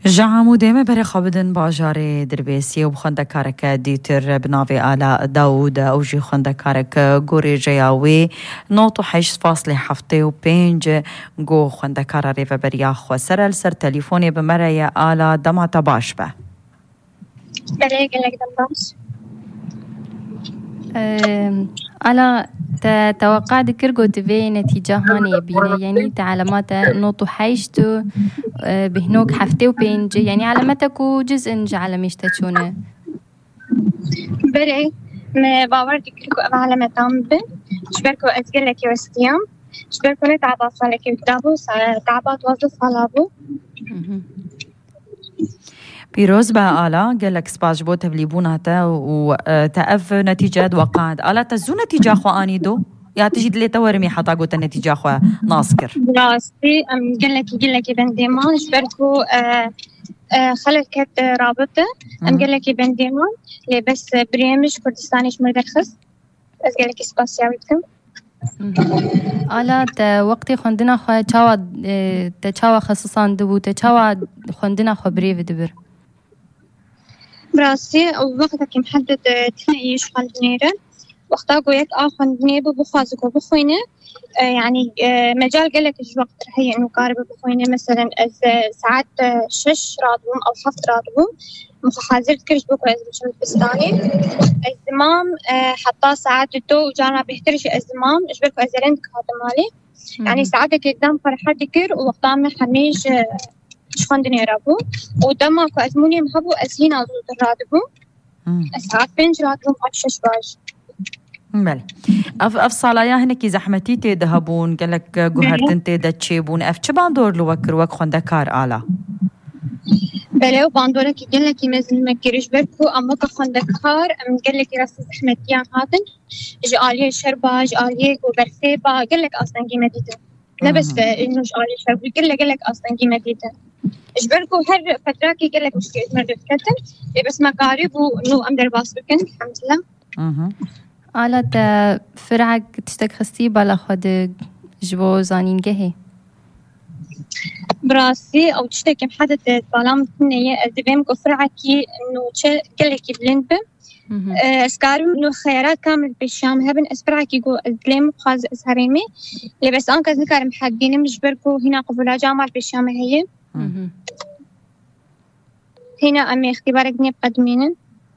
جعمو ديما بري خابدن باجاري دربيسي وبخندكارك ديتر بنافي آلاء داود أوجي خندكارك غوري جياوي نوتو 8.7 وبينج جو خندكارا ريفا برياخ وسرل سر تليفوني بمريا آلاء دمعة باشبه بريق لك دمباش على توقع ذكر قلت في نتيجة هاني بينا يعني تعلمات نوتو حيشتو بهنوك حفتي وبينج يعني علامتك وجزء على مشتشونه بري ما باور ذكركو علامتان بن شبركو أتقلك يوستيام شبركو نتعبا صالك يكتابو تعبات وظف صلابو بيروز بقى آلا قال لك سباج بو تبليبونها تا وتأف نتيجة وقعد آلا تزو نتيجة خو آني دو يا تجي دلي تورمي حتى قلت النتيجة خو ناصكر راسي قال لك ابن ديمان شبركو خلقت رابطة قال لك ابن ديمان لي بس بريمش كردستانيش مدرخص بس قال لك سباسياويتكم آلا وقتی خوندنا خو تشاوا خصوصا دبو تشاوا خوندنا خو بريف دبر براسي وقتك محدد تنعيش خوندنيرة وقتا قويت خوندني بخوازكو بخوينة يعني مجال قال لك وقت رح هي إنه قاربة بخوينة مثلا ساعات 6 راتبهم أو 7 راتبهم مخازرت كرش بوكو أزمشون بستاني الزمام حتى ساعات الدو وجانا بيحترش الزمام إجبركو أزرين كهذا مالي يعني ساعاتك قدام فرحة ذكر ووقتا محميش شخندني رابو ودماكو أزموني محبو أزهين أزود الراتبو ساعات 5 راتبهم أو 6 باج بله اف صالايا هنكي زحمتي ذهبون قال لك جوهرتن دتشيبون اف تشبان دور لوكر وك خندكار آلا بله وباندورك قال لك يمزن مكرش بركو اما كخندكار قال لك راس زحمتيان هاتن جاليه شربا جاليه وبرسيبا قال لك اصلا قيمتيته لا بس انه جاليه شرب قال لك اصلا قيمتيته اجبركو هر فتراكي قال لك مش مرد كتن بس مقارب ونو امدر باسبكن الحمد لله آلا فرعك تشتك خستي بالا خود جبو زانين جهي براسي او تشتك محدد بالام تنية دبيم كفرعكي انه تش كلكي بلند اسكارم انه خيارات كامل بالشام هبن اسبرعكي جو الدليم خاز اسهريمي اللي بس انك ذكر محدين مجبركو هنا قبل جامعة بالشام هي هنا امي اختبارك نيب قدمين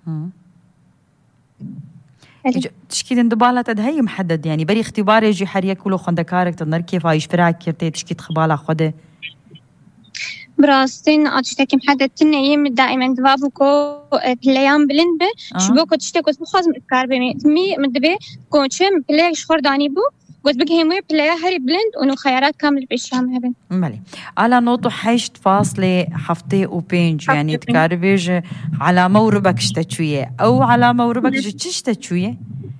تشكي دبالة تدهي محدد يعني بري اختبار يجي حرية كله خندكارك تنر كيف عايش فرعك كرتي تشكي تخبالة خده براستين أتشتكي محدد تنيم دائما دبابوكو بلايام بلند شبوكو تشتكو بخاز من إفكار بمي مدبي كونشم بلاي شخور داني بو قلت بقى همي بلاي هاري بلند ونو خيارات كامل بالشام هبن مالي على نوتو 8.7 وبينج يعني تكاربيج على موربك شتشوية أو على موربك جتشتشوية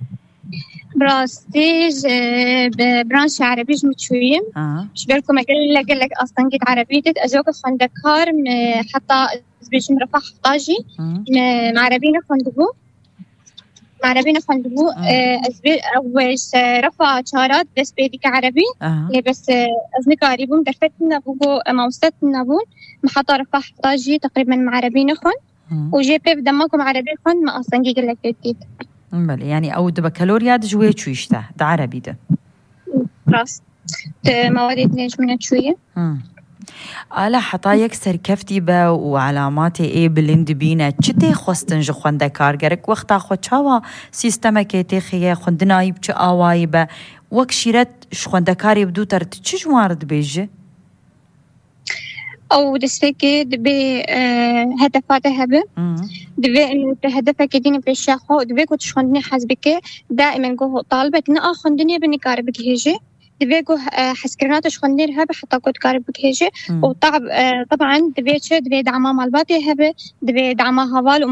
براستيج برانش عربيج متشوية شبالكم أقول لك أصلا قد عربيتت أزوك خندكار حتى بيش مرفع حطاجي مع عربينا خندبو أزبير أوش رفع شارات بس بيديك عربي بس أزنكاري بوم درفتنا بوغو موستنا بون محطة رفع حطاجي تقريبا مع عربينا خن وجي بيف دماكم عربي خن ما أصلا قيق لك جديد بله يعني أو بكالوريات جوية شويشته ده عربي ده راس مواد نيش من شوية آلا حتا يكسر كفتي با وعلاماتي ايه بلند بينا چته خوستنج خوندكار گرك وقتا خو چاوا سيستمك تخيه خوندناي بچ آواي با وكشيرت خوندكاري بدو تر چ جوارد بيجه أو دستكي دبي هدفات هبه دبي إنه هدفك ديني بالشاخو دبي كنت شخندني حسبك دائما جو طالبة إن خندني بنكار بكهجة دبي جو حسكرنات شخندني هبه حتى كنت كار بكهجة وطبعا دبي دعمة مالباتي هبه دبي دعمة هوال